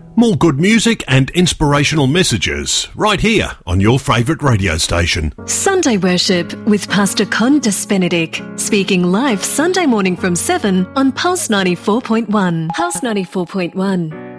More good music and inspirational messages right here on your favourite radio station. Sunday Worship with Pastor Con Benedict, speaking live Sunday morning from 7 on Pulse 94.1. Pulse 94.1.